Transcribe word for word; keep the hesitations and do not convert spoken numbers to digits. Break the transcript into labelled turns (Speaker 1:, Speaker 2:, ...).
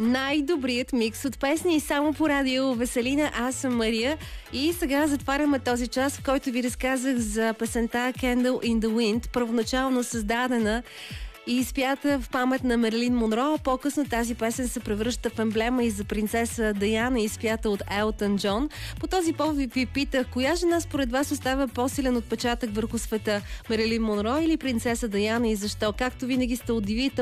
Speaker 1: Най-добрият микс от песни и само по радио Веселина. Аз съм Мария и сега затваряме този час, в който ви разказах за песента Candle in the Wind, първоначално създадена и изпята в памет на Марилин Монро. По-късно тази песен се превръща в емблема и за принцеса Даяна, изпята от Елтън Джон. По този повод ви питах, коя жена според вас оставя по-силен отпечатък върху света? Марилин Монро или принцеса Даяна, и защо? Както винаги сте удивителни.